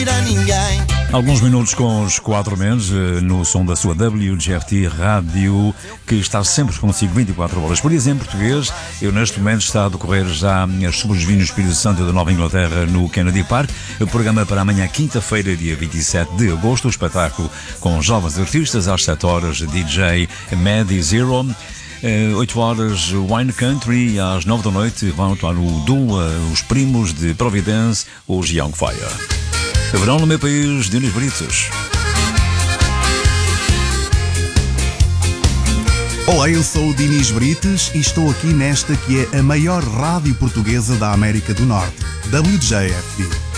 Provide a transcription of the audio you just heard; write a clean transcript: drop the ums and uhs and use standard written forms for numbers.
ouvir a ninguém. Alguns minutos com os 4 meses no som da sua WGFT Rádio, que está sempre consigo 24 horas. Por exemplo, em português, eu neste momento está a decorrer já as Subos Vinhos Espírito Santo da Nova Inglaterra no Kennedy Park. O programa para amanhã, quinta-feira, dia 27 de agosto. O espetáculo com jovens artistas às 7 horas, DJ Maddie Zero. 8 horas Wine Country e às 9 da noite vão atuar o duo, os primos de Providence, os Young Fire. Verão no meu país, Dinis Britos. Olá, eu sou o Dinis Brites e estou aqui nesta que é a maior rádio portuguesa da América do Norte, WJFT.